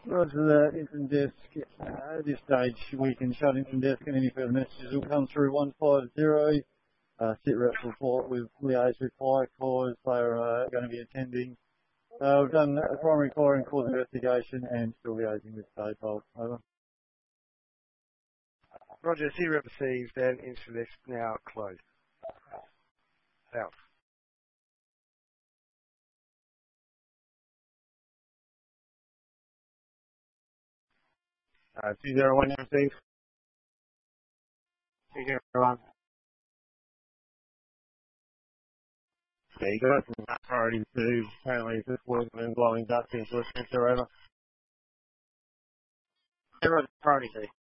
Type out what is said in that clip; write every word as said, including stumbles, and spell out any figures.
Roger that, Infant Desk. Uh, at this stage, we can shut Infant Desk and any further messages will come through one five zero. Uh, sit rep report with liaise with fire cause. They're uh, going to be attending. Uh, we've done a primary core and cause investigation and still liaising with State-Bolt. Over. Roger, sit rep received and Infant Desk now closed. Out. Uh, two zero one received. two zero one. Yeah, you got some priority two. Apparently it's just working and blowing dust into a sensor over. Everyone's priority two.